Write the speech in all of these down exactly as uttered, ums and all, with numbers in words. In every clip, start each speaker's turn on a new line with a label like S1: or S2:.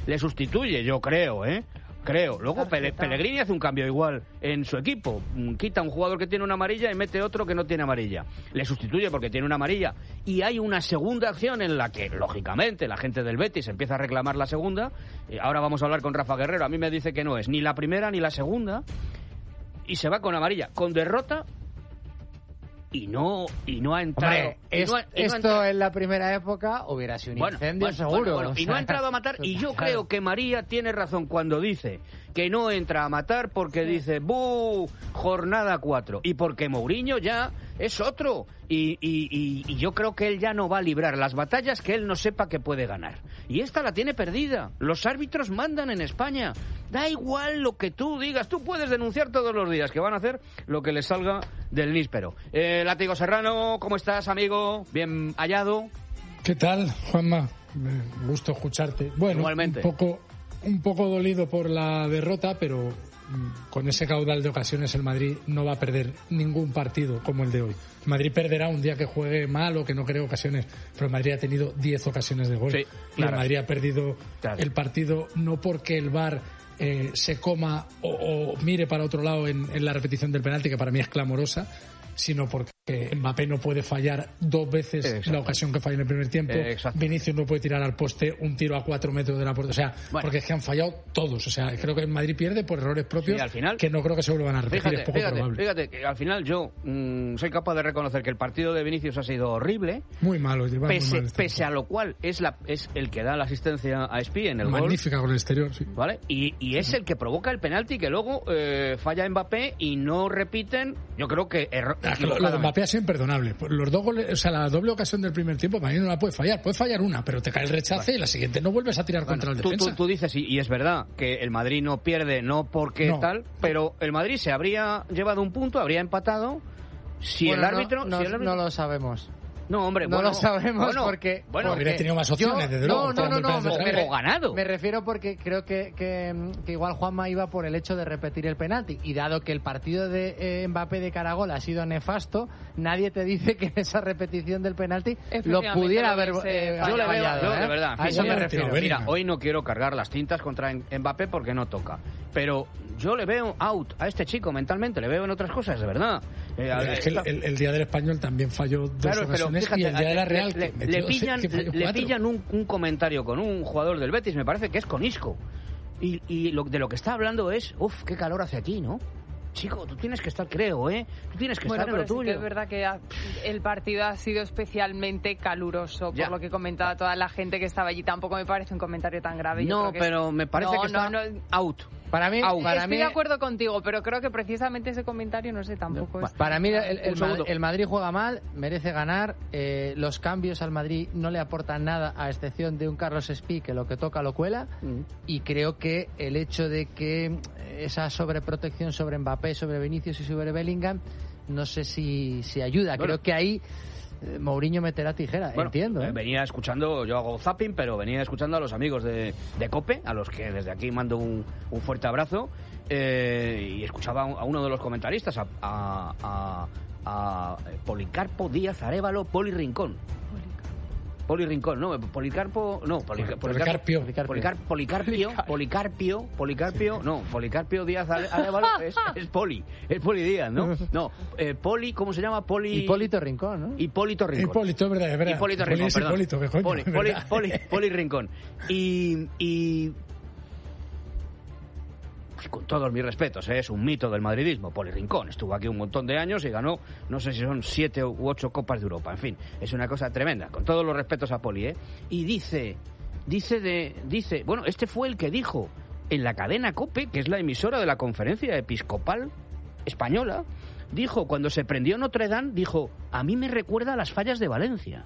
S1: le sustituye, yo creo, ¿eh? Creo. Luego Pele- Pellegrini hace un cambio igual en su equipo. Quita a un jugador que tiene una amarilla y mete otro que no tiene amarilla. Le sustituye porque tiene una amarilla. Y hay una segunda acción en la que, lógicamente, la gente del Betis empieza a reclamar la segunda. Ahora vamos a hablar con Rafa Guerrero. A mí me dice que no es ni la primera ni la segunda. Y se va con amarilla. Con derrota... Y no, y no ha entrado.
S2: Hombre,
S1: y
S2: es,
S1: no ha, y no
S2: esto
S1: ha entrado.
S2: en la primera época hubiera sido un
S1: Bueno,
S2: incendio
S1: bueno,
S2: seguro.
S1: bueno, bueno,
S2: o
S1: y
S2: sea,
S1: no ha entrado a matar. Y yo
S2: claro.
S1: creo que María tiene razón cuando dice que no entra a matar porque sí. dice, ¡buh! Jornada cuatro. Y porque Mourinho ya es otro. Y, y, y, y yo creo que él ya no va a librar las batallas que él no sepa que puede ganar. Y esta la tiene perdida. Los árbitros mandan en España. Da igual lo que tú digas. Tú puedes denunciar todos los días que van a hacer lo que les salga del níspero. Eh, Látigo Serrano, ¿cómo estás, amigo? Bien hallado.
S3: ¿Qué tal, Juanma? Me gusto escucharte. Bueno,
S1: Igualmente.
S3: un poco, un poco dolido por la derrota, pero con ese caudal de ocasiones el Madrid no va a perder ningún partido como el de hoy. El Madrid perderá un día que juegue mal o que no cree ocasiones, pero el Madrid ha tenido diez ocasiones de gol.
S1: Sí,
S3: y
S1: claro.
S3: el Madrid ha perdido
S1: claro.
S3: el partido no porque el V A R eh, se coma o, o mire para otro lado en, en la repetición del penalti, que para mí es clamorosa, sino porque Mbappé no puede fallar dos veces Exacto. la ocasión que falló en el primer tiempo. Exacto. Vinicius no puede tirar al poste un tiro a cuatro metros de la puerta. O sea, bueno. porque es que han fallado todos. O sea, creo que el Madrid pierde por errores propios, sí, al final, que no creo que se vuelvan a repetir.
S1: Fíjate,
S3: es poco
S1: fíjate,
S3: probable.
S1: Fíjate que al final yo mmm, soy capaz de reconocer que el partido de Vinicius ha sido horrible.
S3: Muy malo.
S1: Pese,
S3: muy mal
S1: pese a lo cual es, la, es el que da la asistencia a Espi en el
S3: Magnífica
S1: gol.
S3: Magnífica con el exterior, sí.
S1: ¿Vale? Y, y es el que provoca el penalti que luego eh, falla Mbappé y no repiten. Yo creo que error.
S3: Ah, lo, lo de Mbappé ha sido imperdonable. Los dos goles, o sea, la doble ocasión del primer tiempo para mí no la puede fallar. Puede fallar una, pero te cae el rechace bueno. y la siguiente no vuelves a tirar bueno, contra el
S1: tú,
S3: defensa.
S1: Tú, tú dices, y, y es verdad, que el Madrid no pierde, no porque no. tal, pero el Madrid se habría llevado un punto, habría empatado si,
S2: bueno,
S1: el, árbitro,
S2: no, no,
S1: si el árbitro...
S2: No lo sabemos.
S1: No, hombre,
S2: no
S1: bueno,
S2: lo sabemos
S1: bueno,
S2: porque...
S1: Bueno,
S3: porque hubiera tenido más opciones,
S2: yo,
S3: desde luego.
S2: No, no, no, no,
S1: me, me, ganado.
S2: me refiero porque creo que, que, que igual Juanma iba por el hecho de repetir el penalti. Y dado que el partido de eh, Mbappé de Caragol ha sido nefasto, nadie te dice que esa repetición del penalti lo pudiera haber eh,
S1: yo le veo,
S2: fallado,
S1: yo,
S2: ¿eh?
S1: de verdad,
S2: a eso me refiero.
S1: Mira, hoy no quiero cargar las tintas contra Mbappé porque no toca. Pero yo le veo out a este chico mentalmente, le veo en otras cosas, de verdad.
S3: Eh, es que el, el día del Español también falló dos
S1: claro,
S3: ocasiones
S1: pero fíjate,
S3: y el día de la Real
S1: le,
S3: que
S1: le pillan,
S3: que
S1: le pillan un, un comentario con un jugador del Betis, me parece que es con Isco. Y, y lo, de lo que está hablando es, uff, qué calor hace aquí, ¿no? Chico, tú tienes que estar, creo, ¿eh? Tú tienes que
S4: bueno,
S1: estar en lo
S4: sí
S1: tuyo.
S4: Que es verdad que ha, el partido ha sido especialmente caluroso, por ya. lo que comentaba toda la gente que estaba allí. Tampoco me parece un comentario tan grave.
S1: No, pero
S4: es...
S1: me parece
S4: no,
S1: que está
S4: no, no.
S1: out.
S2: Para mí,
S1: out.
S2: para
S4: Estoy
S2: mí...
S4: de acuerdo contigo, pero creo que precisamente ese comentario, no sé, tampoco
S2: no,
S4: es...
S2: Para mí, el, el, Madrid, el Madrid juega mal, merece ganar. Eh, los cambios al Madrid no le aportan nada, a excepción de un Carlos Espí, que lo que toca lo cuela. Mm. Y creo que el hecho de que esa sobreprotección sobre Mbappé, sobre Vinicius y sobre Bellingham, no sé si, si ayuda. Bueno, creo que ahí eh, Mourinho meterá tijera, bueno, entiendo. ¿eh?
S1: Venía escuchando, yo hago zapping, pero venía escuchando a los amigos de, de COPE, a los que desde aquí mando un, un fuerte abrazo, eh, y escuchaba a uno de los comentaristas, a, a, a, a Policarpo Díaz Arévalo Poli Rincón. Poli Rincón, no, Policarpo, no, Policar,
S3: Policarpio.
S1: Policarpio. Policar, Policarpio, Policarpio, Policarpio, no, Policarpio Díaz Arévalo es, es Poli, es Poli Díaz, ¿no? No, eh, Poli, ¿cómo se llama? Poli...
S2: Hipólito Rincón, ¿no?
S1: Hipólito Rincón.
S3: Hipólito, es verdad, es verdad.
S1: Hipólito Rincón,
S3: Poli
S1: perdón.
S3: Hipólito, ¿qué coño?
S1: Poli, Poli, Poli, Poli Rincón. Y... y con todos mis respetos, ¿eh? Es un mito del madridismo. Poli Rincón estuvo aquí un montón de años y ganó, no sé si son siete u ocho Copas de Europa. En fin, es una cosa tremenda. Con todos los respetos a Poli, ¿eh? Y dice, dice de, dice, bueno, este fue el que dijo en la cadena COPE, que es la emisora de la Conferencia Episcopal Española, dijo cuando se prendió Notre Dame, dijo, a mí me recuerda a las fallas de Valencia.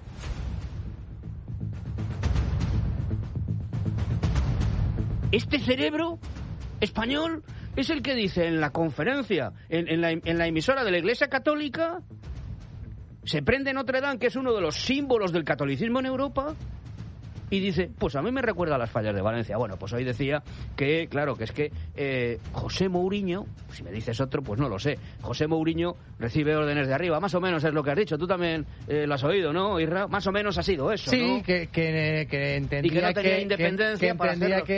S1: Este cerebro español es el que dice en la conferencia, en, en, la, en la emisora de la Iglesia Católica, se prende Notre Dame, que es uno de los símbolos del catolicismo en Europa, y dice, pues a mí me recuerda a las fallas de Valencia. Bueno, pues hoy decía que, claro, que es que eh, José Mourinho, si me dices otro, pues no lo sé, José Mourinho recibe órdenes de arriba, más o menos es lo que has dicho, tú también eh, lo has oído, ¿no, Isra? Más o menos ha sido eso,
S2: sí,
S1: ¿no?
S2: que, que, que entendía
S1: y que no tenía
S2: que,
S1: independencia
S2: que, que
S1: para
S2: entendía
S1: hacerlo.
S2: Que